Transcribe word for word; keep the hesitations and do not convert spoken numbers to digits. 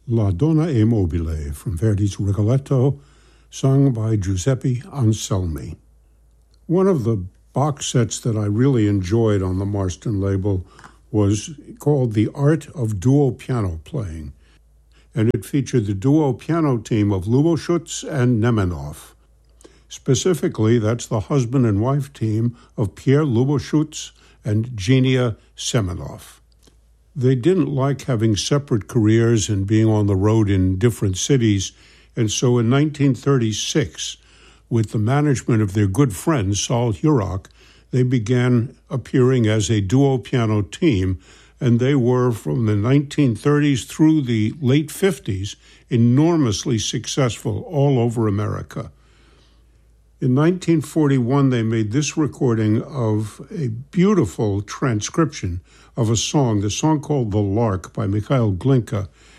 La Donna è Mobile from Verdi's Rigoletto, sung by Giuseppe Anselmi. One of the box sets that I really enjoyed on the Marston label was called The Art of Duo Piano Playing, and it featured the duo piano team of Luboschuetz and Nemenov. Specifically, that's the husband and wife team of Pierre Luboschuetz and Genia Semenov. They didn't like having separate careers and being on the road in different cities, and so in nineteen thirty-six, with the management of their good friend Saul Hurok, they began appearing as a duo piano team, and they were, from the nineteen thirties through the late fifties, enormously successful all over America. In nineteen forty-one, they made this recording of a beautiful transcription of a song, the song called The Lark by Mikhail Glinka,